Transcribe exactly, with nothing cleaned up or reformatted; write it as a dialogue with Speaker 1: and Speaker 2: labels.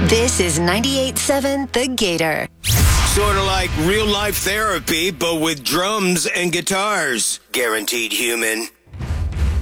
Speaker 1: This is ninety-eight point seven The Gator.
Speaker 2: Sort of like real life therapy, but with drums and guitars. Guaranteed human.